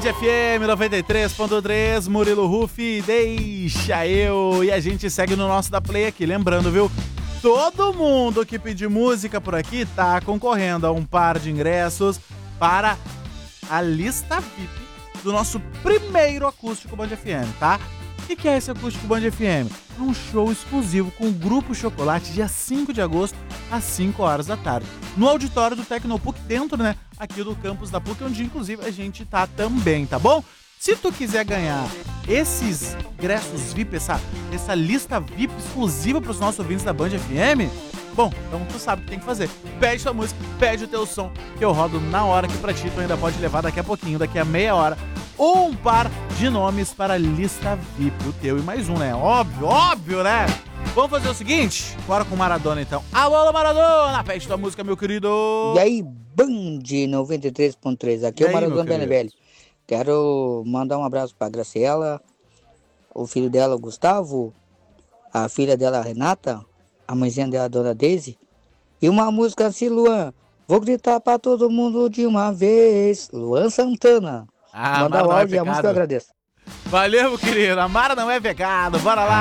FM 93.3, Murilo Rufi, deixa eu. E a gente segue no nosso da Play aqui. Lembrando, viu? Todo mundo que pedir música por aqui tá concorrendo a um par de ingressos para a lista VIP do nosso primeiro Acústico Band FM, tá? O que é esse Acústico Band FM? É um show exclusivo com o Grupo Chocolate, dia 5 de agosto, às 5 horas da tarde. No auditório do Tecnopuc, dentro, né, aqui do campus da PUC, onde inclusive a gente tá também, tá bom? Se tu quiser ganhar esses ingressos VIP, essa lista VIP exclusiva para os nossos ouvintes da Band FM, bom, então tu sabe o que tem que fazer. Pede tua música, pede o teu som, que eu rodo na hora que pra ti tu ainda pode levar daqui a pouquinho, daqui a meia hora, um par de nomes para a lista VIP, o teu e mais um, né? Óbvio, né? Vamos fazer o seguinte, bora com o Maradona então. Alô, Maradona, pede tua música, meu querido. E aí, Band 93.3, aqui é o Maradona Benevelli. Quero mandar um abraço para Graciela, o filho dela, o Gustavo, a filha dela, a Renata, a mãezinha dela, a Dona Deise, e uma música assim, Luan, vou gritar para todo mundo de uma vez, Luan Santana. Manda o áudio e a música eu agradeço. Valeu, querido, a Mara não é vegado, bora lá.